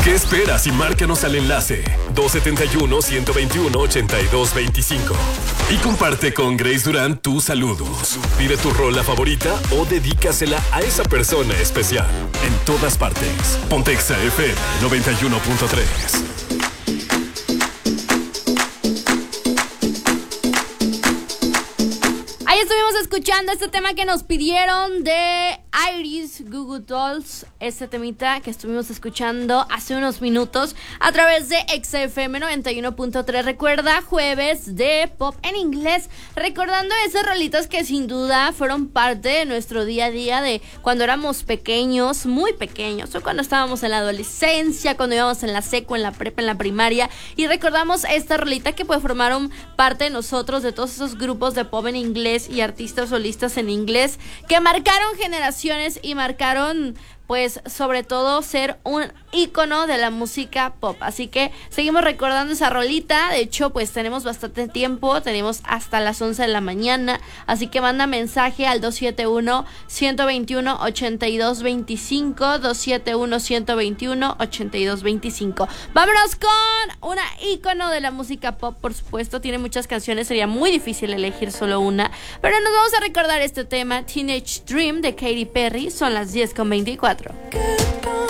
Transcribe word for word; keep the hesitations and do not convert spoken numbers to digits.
¿Qué esperas y márcanos al enlace dos siete uno, uno dos uno, ocho dos dos cinco y comparte con Grace Durán tus saludos. Pide tu rola favorita o dedícasela a esa persona especial. En todas partes. Pontexa F M noventa y uno punto tres. Ahí estuvimos escuchando este tema que nos pidieron de Iris Google Dolls, este temita que estuvimos escuchando hace unos minutos a través de X F M noventa y uno punto tres. Recuerda, jueves de pop en inglés, recordando esas rolitas que sin duda fueron parte de nuestro día a día de cuando éramos pequeños, muy pequeños, o cuando estábamos en la adolescencia, cuando íbamos en la seco, en la prepa, en la primaria, y recordamos esta rolita que pues formaron parte de nosotros, de todos esos grupos de pop en inglés y artistas solistas en inglés que marcaron generaciones y marcaron pues sobre todo ser un ícono de la música pop. Así que seguimos recordando esa rolita. De hecho, pues tenemos bastante tiempo, tenemos hasta las once de la mañana, así que manda mensaje al dos siete uno, uno dos uno, ocho dos dos cinco, dos siete uno, uno dos uno, ocho dos dos cinco. Vámonos con una ícono de la música pop, por supuesto, tiene muchas canciones, sería muy difícil elegir solo una, pero nos vamos a recordar este tema, Teenage Dream de Katy Perry. Son las diez con veinticuatro. Goodbye.